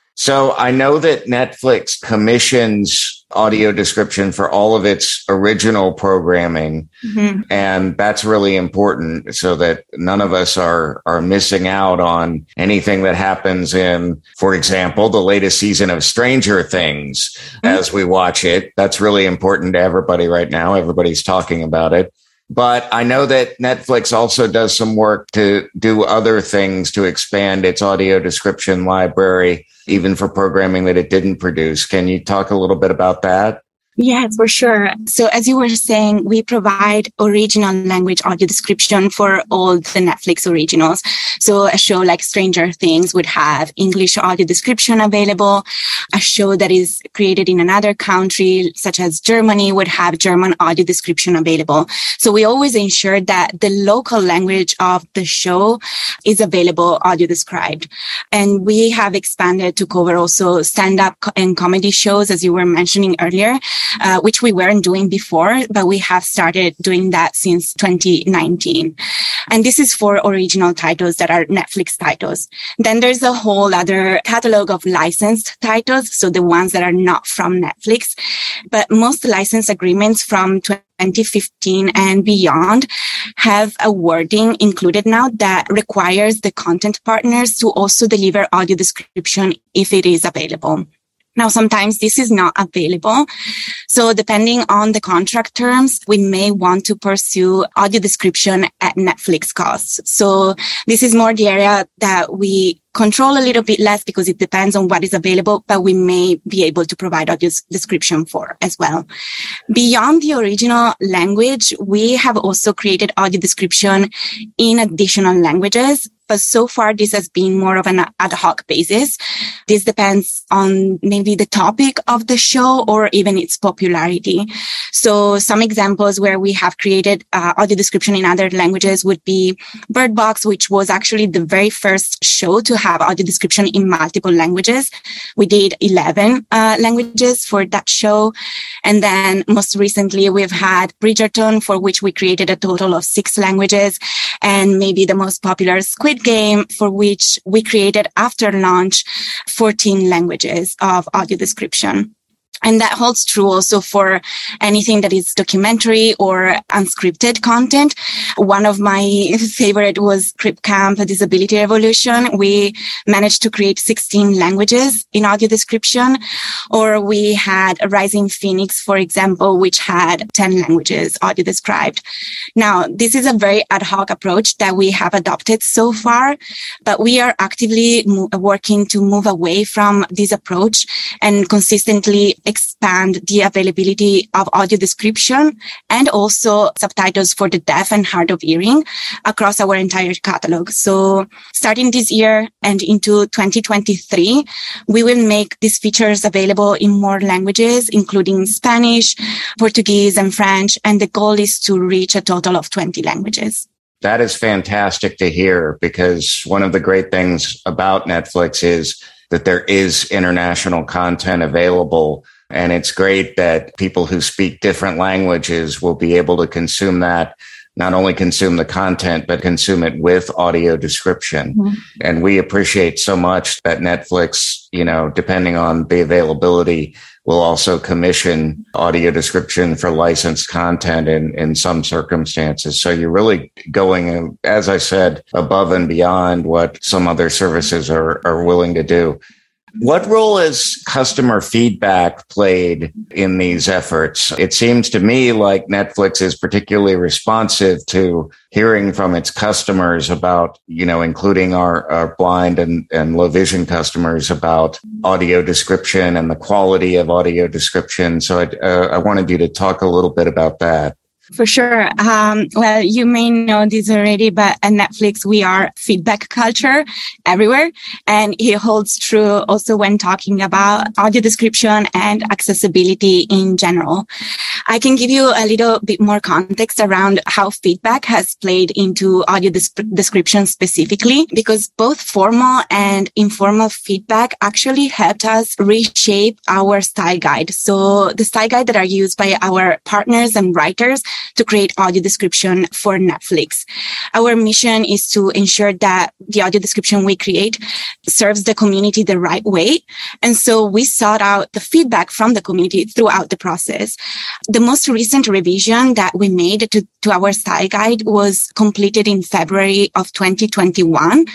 So I know that Netflix commissions audio description for all of its original programming. Mm-hmm. And that's really important so that none of us are, are missing out on anything that happens in, for example, the latest season of Stranger Things mm-hmm. as we watch it. That's really important to everybody right now. Everybody's talking about it. But I know that Netflix also does some work to do other things to expand its audio description library, even for programming that it didn't produce. Can you talk a little bit about that? Yes, for sure. So as you were saying, we provide original language audio description for all the Netflix originals. So a show like Stranger Things would have English audio description available. A show that is created in another country, such as Germany, would have German audio description available. So we always ensure that the local language of the show is available audio described. And we have expanded to cover also stand-up and comedy shows, as you were mentioning earlier. Uh, which we weren't doing before, but we have started doing that since twenty nineteen. And this is for original titles that are Netflix titles. Then there's a whole other catalog of licensed titles, so the ones that are not from Netflix. But most license agreements from twenty fifteen and beyond have a wording included now that requires the content partners to also deliver audio description if it is available. Now, sometimes this is not available. So depending on the contract terms, we may want to pursue audio description at Netflix costs. So this is more the area that we control a little bit less because it depends on what is available, but we may be able to provide audio description for as well. Beyond the original language, we have also created audio description in additional languages. But so far, this has been more of an ad hoc basis. This depends on maybe the topic of the show or even its popularity. So some examples where we have created uh, audio description in other languages would be Bird Box, which was actually the very first show to have audio description in multiple languages. We did eleven uh, languages for that show. And then most recently, we've had Bridgerton, for which we created a total of six languages. And maybe the most popular Squid Game, for which we created after launch fourteen languages of audio description. And that holds true also for anything that is documentary or unscripted content. One of my favorite was Crip Camp, Disability Revolution. We managed to create sixteen languages in audio description. Or we had Rising Phoenix, for example, which had ten languages audio described. Now, this is a very ad hoc approach that we have adopted so far, but we are actively mo- working to move away from this approach and consistently expand the availability of audio description and also subtitles for the deaf and hard of hearing across our entire catalog. So starting this year and into twenty twenty-three, we will make these features available in more languages, including Spanish, Portuguese, and French. And the goal is to reach a total of twenty languages. That is fantastic to hear, because one of the great things about Netflix is that there is international content available. And it's great that people who speak different languages will be able to consume that, not only consume the content, but consume it with audio description. Mm-hmm. And we appreciate so much that Netflix, you know, depending on the availability, will also commission audio description for licensed content in, in some circumstances. So you're really going, as I said, above and beyond what some other services are, are willing to do. What role has customer feedback played in these efforts? It seems to me like Netflix is particularly responsive to hearing from its customers about, you know, including our, our blind and, and low vision customers, about audio description and the quality of audio description. So I, uh, I wanted you to talk a little bit about that. For sure. Um, well, you may know this already, but at Netflix, we are feedback culture everywhere. And it holds true also when talking about audio description and accessibility in general. I can give you a little bit more context around how feedback has played into audio des- description specifically, because both formal and informal feedback actually helped us reshape our style guide. So the style guide that are used by our partners and writers to create audio description for Netflix. Our mission is to ensure that the audio description we create serves the community the right way. And so we sought out the feedback from the community throughout the process. The most recent revision that we made to, to our style guide was completed in February of twenty twenty-one.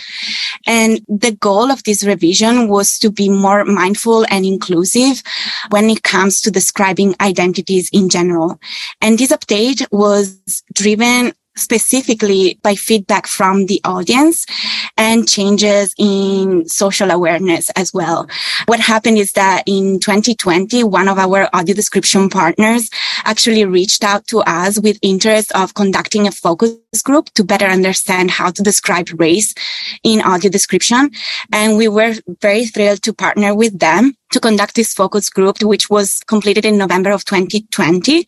And the goal of this revision was to be more mindful and inclusive when it comes to describing identities in general. And this update was driven specifically by feedback from the audience and changes in social awareness as well. What happened is that in twenty twenty, one of our audio description partners actually reached out to us with interest of conducting a focus group to better understand how to describe race in audio description. And we were very thrilled to partner with them to conduct this focus group, which was completed in November of twenty twenty.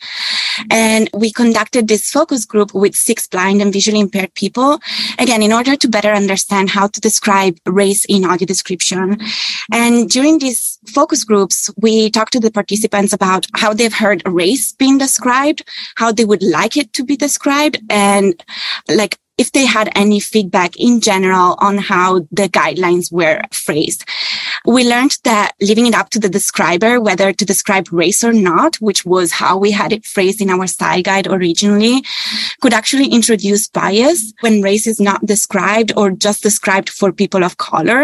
And we conducted this focus group with six blind and visually impaired people, again, in order to better understand how to describe race in audio description. And during these focus groups, we talked to the participants about how they've heard race being described, how they would like it to be described, and like if they had any feedback in general on how the guidelines were phrased. We learned that leaving it up to the describer whether to describe race or not, which was how we had it phrased in our style guide originally, could actually introduce bias when race is not described or just described for people of color,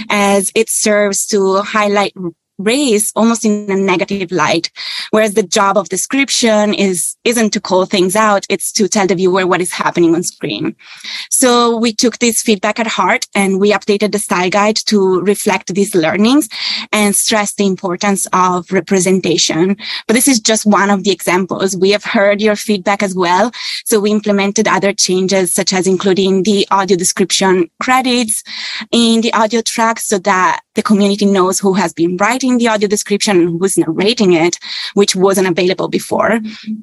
as it serves to highlight race almost in a negative light, whereas the job of description is isn't to call things out, it's to tell the viewer what is happening on screen. So we took this feedback at heart and we updated the style guide to reflect these learnings and stress the importance of representation. But this is just one of the examples. We have heard your feedback as well, so we implemented other changes, such as including the audio description credits in the audio track so that the community knows who has been writing the audio description and who's narrating it, which wasn't available before.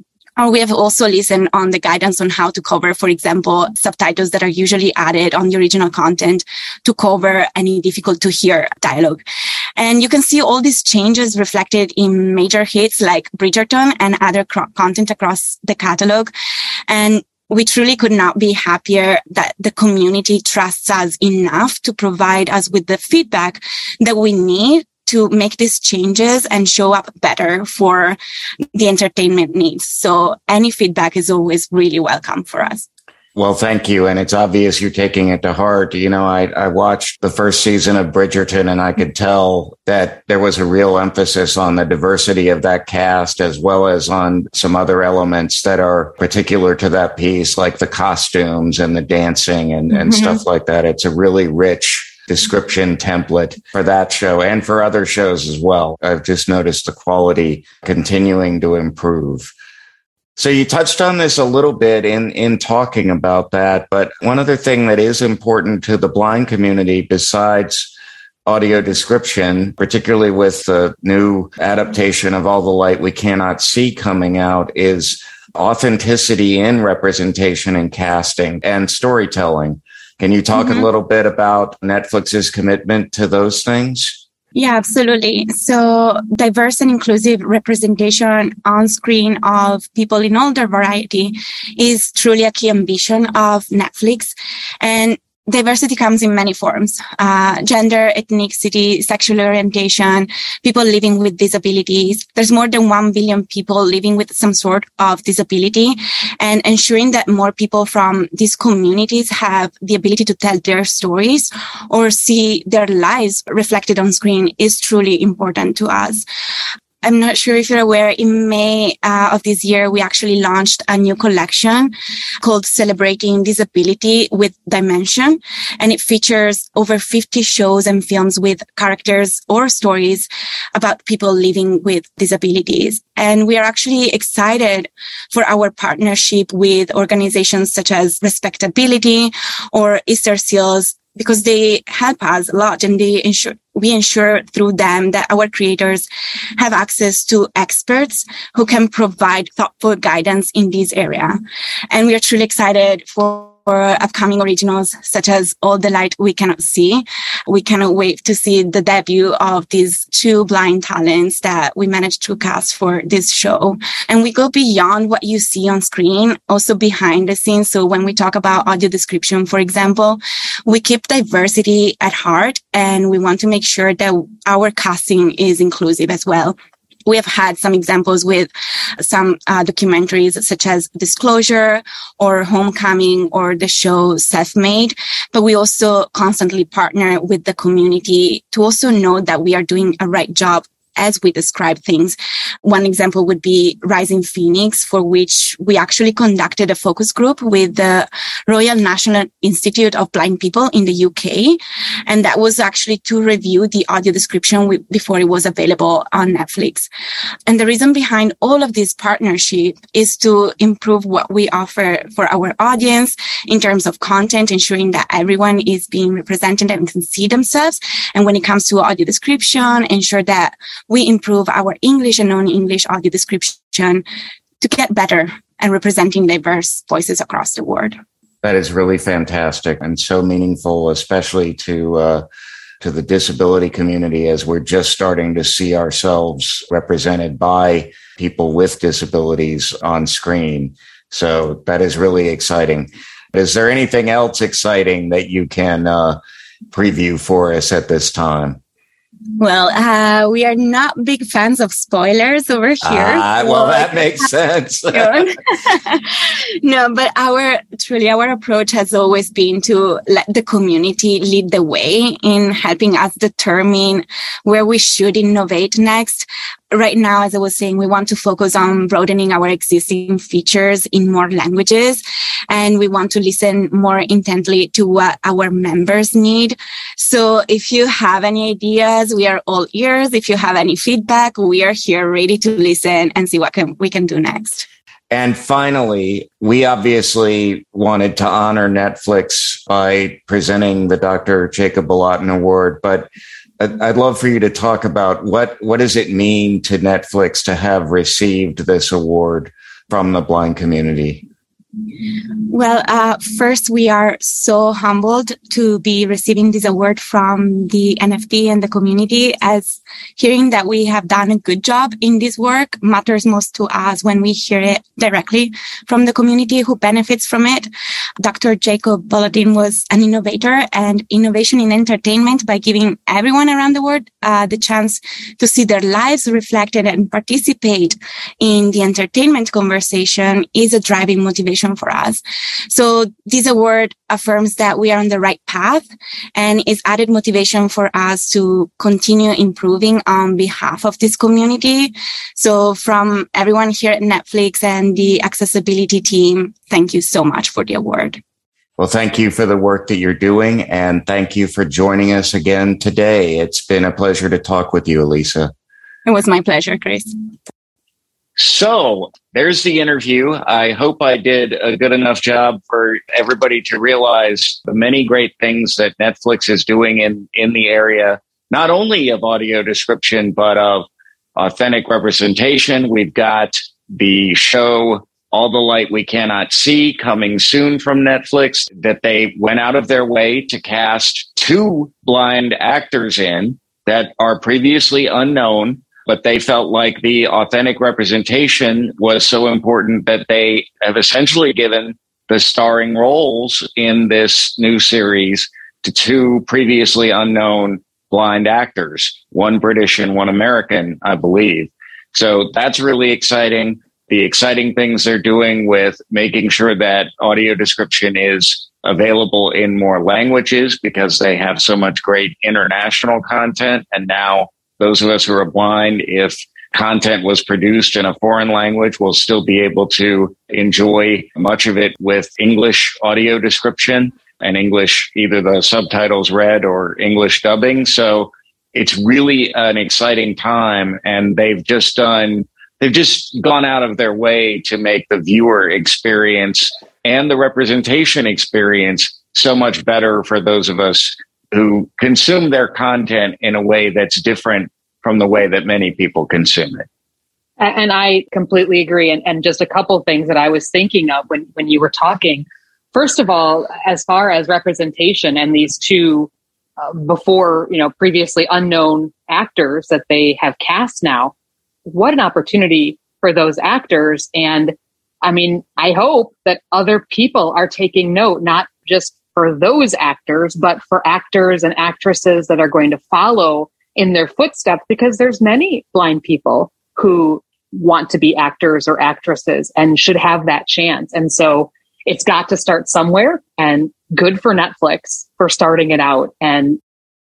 Or we have also listened on the guidance on how to cover, for example, subtitles that are usually added on the original content to cover any difficult to hear dialogue. And you can see all these changes reflected in major hits like Bridgerton and other cro- content across the catalog. And we truly could not be happier that the community trusts us enough to provide us with the feedback that we need to make these changes and show up better for the entertainment needs. So any feedback is always really welcome for us. Well, thank you. And it's obvious you're taking it to heart. You know, I, I watched the first season of Bridgerton, and I could tell that there was a real emphasis on the diversity of that cast, as well as on some other elements that are particular to that piece, like the costumes and the dancing and, and mm-hmm. stuff like that. It's a really rich description template for that show and for other shows as well. I've just noticed the quality continuing to improve. So you touched on this a little bit in, in talking about that, but one other thing that is important to the blind community besides audio description, particularly with the new adaptation of All the Light We Cannot See coming out, is authenticity in representation and casting and storytelling. Can you talk mm-hmm. a little bit about Netflix's commitment to those things? Yeah, absolutely. So diverse and inclusive representation on screen of people in all their variety is truly a key ambition of Netflix. And diversity comes in many forms: uh, gender, ethnicity, sexual orientation, people living with disabilities. There's more than one billion people living with some sort of disability, and ensuring that more people from these communities have the ability to tell their stories or see their lives reflected on screen is truly important to us. I'm not sure if you're aware, in May uh, of this year, we actually launched a new collection called Celebrating Disability with Dimension. And it features over fifty shows and films with characters or stories about people living with disabilities. And we are actually excited for our partnership with organizations such as Respectability or Easter Seals, because they help us a lot, and they ensure, we ensure through them that our creators have access to experts who can provide thoughtful guidance in this area. And we are truly excited for for upcoming originals such as All the Light We Cannot See. We cannot wait to see the debut of these two blind talents that we managed to cast for this show. And we go beyond what you see on screen, also behind the scenes. So when we talk about audio description, for example, we keep diversity at heart, and we want to make sure that our casting is inclusive as well. We have had some examples with some uh, documentaries such as Disclosure or Homecoming or the show Self-Made, but we also constantly partner with the community to also know that we are doing a right job as we describe things. One example would be Rising Phoenix, for which we actually conducted a focus group with the Royal National Institute of Blind People in the U K. And that was actually to review the audio description w- before it was available on Netflix. And the reason behind all of this partnership is to improve what we offer for our audience in terms of content, ensuring that everyone is being represented and can see themselves. And when it comes to audio description, ensure that we improve our English and non-English audio description to get better and representing diverse voices across the world. That is really fantastic and so meaningful, especially to uh, to the disability community, as we're just starting to see ourselves represented by people with disabilities on screen. So that is really exciting. Is there anything else exciting that you can uh, preview for us at this time? Well, uh, we are not big fans of spoilers over here. Ah, well, that makes sense. No, but our, truly our approach has always been to let the community lead the way in helping us determine where we should innovate next. Right now, as I was saying, we want to focus on broadening our existing features in more languages, and we want to listen more intently to what our members need. So if you have any ideas, we are all ears. If you have any feedback, we are here ready to listen and see what can, we can do next. And finally, we obviously wanted to honor Netflix by presenting the Doctor Jacob Bolotin Award, but I'd love for you to talk about what, what does it mean to Netflix to have received this award from the blind community? Well, uh, first, we are so humbled to be receiving this award from the N F B and the community. As Hearing that we have done a good job in this work matters most to us when we hear it directly from the community who benefits from it. Doctor Jacob Boladin was an innovator and innovation in entertainment by giving everyone around the world uh, the chance to see their lives reflected and participate in the entertainment conversation is a driving motivation for us. So this award affirms that we are on the right path and is added motivation for us to continue improving on behalf of this community. So from everyone here at Netflix and the accessibility team, thank you so much for the award. Well, thank you for the work that you're doing, and thank you for joining us again today. It's been a pleasure to talk with you, Elisa. It was my pleasure, Chris. So there's the interview. I hope I did a good enough job for everybody to realize the many great things that Netflix is doing in, in the area, not only of audio description, but of authentic representation. We've got the show All the Light We Cannot See coming soon from Netflix, that they went out of their way to cast two blind actors in that are previously unknown, but they felt like the authentic representation was so important that they have essentially given the starring roles in this new series to two previously unknown blind actors, one British and one American, I believe. So that's really exciting. The exciting things they're doing with making sure that audio description is available in more languages because they have so much great international content. And now those of us who are blind, if content was produced in a foreign language, will still be able to enjoy much of it with English audio description and English, either the subtitles read or English dubbing. So it's really an exciting time. And they've just done, they've just gone out of their way to make the viewer experience and the representation experience so much better for those of us who consume their content in a way that's different from the way that many people consume it. And I completely agree. And, and just a couple of things that I was thinking of when, when you were talking. First of all, as far as representation and these two uh, before, you know, previously unknown actors that they have cast now, what an opportunity for those actors. And I mean, I hope that other people are taking note, not just for those actors, but for actors and actresses that are going to follow in their footsteps, because there's many blind people who want to be actors or actresses and should have that chance. And so it's got to start somewhere, and good for Netflix for starting it out. And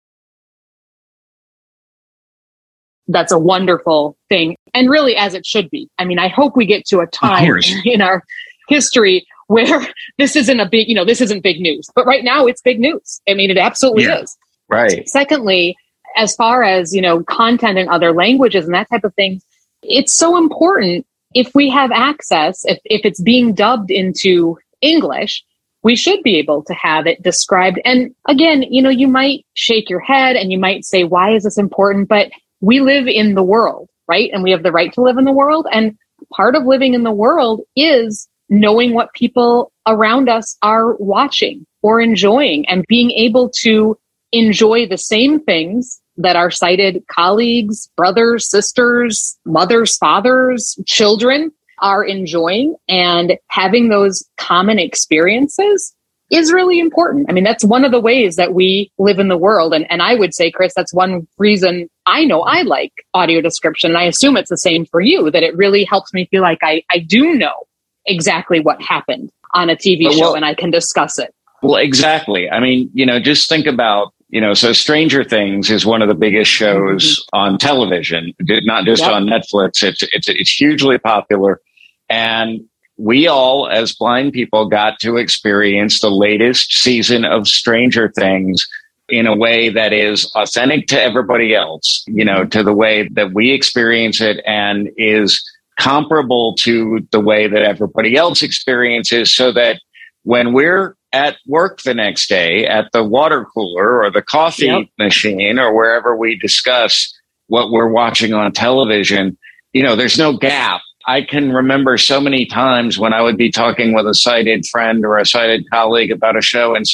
that's a wonderful thing. And really, as it should be. I mean, I hope we get to a time in our history where this isn't a big, you know, this isn't big news. But right now it's big news. I mean, it absolutely yeah, is. Right. Secondly, as far as, you know, content in other languages and that type of thing, it's so important if we have access, if, if it's being dubbed into English, we should be able to have it described. And again, you know, you might shake your head and you might say, why is this important? But we live in the world, right? And we have the right to live in the world. And part of living in the world is knowing what people around us are watching or enjoying and being able to enjoy the same things that our sighted colleagues, brothers, sisters, mothers, fathers, children are enjoying, and having those common experiences is really important. I mean, that's one of the ways that we live in the world. And, and I would say, Chris, that's one reason I know I like audio description. And I assume it's the same for you, that it really helps me feel like I, I do know exactly what happened on a T V show, well, and I can discuss it. Well, exactly. I mean, you know, just think about, you know, so Stranger Things is one of the biggest shows mm-hmm. on television, not just yep. on Netflix. It's, it's, it's hugely popular. And we all, as blind people, got to experience the latest season of Stranger Things in a way that is authentic to everybody else, you know, to the way that we experience it, and is comparable to the way that everybody else experiences, so that when we're at work the next day at the water cooler or the coffee yep. machine or wherever we discuss what we're watching on television, you know, there's no gap. I can remember so many times when I would be talking with a sighted friend or a sighted colleague about a show and say,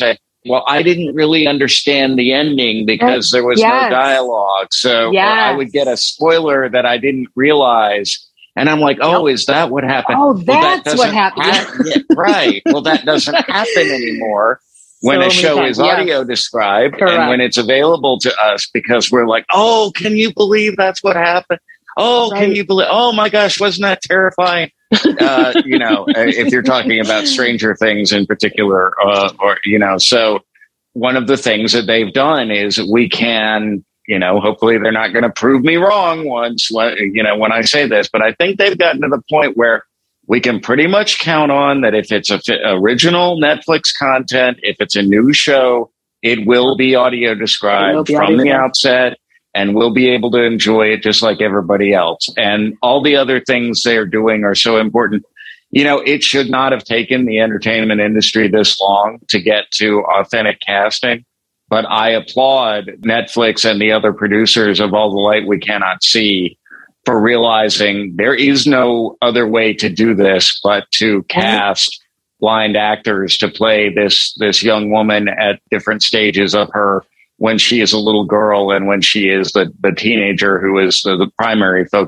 Well, I didn't really understand the ending because there was Yes. no dialogue. So Yes. I would get a spoiler that I didn't realize. And I'm like, oh, is that what happened? Oh, Well, that that's what doesn't happened. hap- yeah, right. Well, that doesn't happen anymore when So a many show times, is yes. audio described Correct. and when it's available to us, because we're like, oh, can you believe that's what happened? Oh, Right. can you believe? Oh my gosh, wasn't that terrifying? uh, you know, if you're talking about Stranger Things in particular, uh, or, you know, so one of the things that they've done is we can, you know, hopefully they're not going to prove me wrong once, you know, when I say this, but I think they've gotten to the point where we can pretty much count on that if it's a fi- original Netflix content, if it's a new show, it will be audio described It will be from audio the described. outset. And we'll be able to enjoy it just like everybody else. And all the other things they're doing are so important. You know, it should not have taken the entertainment industry this long to get to authentic casting. But I applaud Netflix and the other producers of All the Light We Cannot See for realizing there is no other way to do this but to cast blind actors to play this, this young woman at different stages of her when she is a little girl and when she is the, the teenager who is the, the primary focus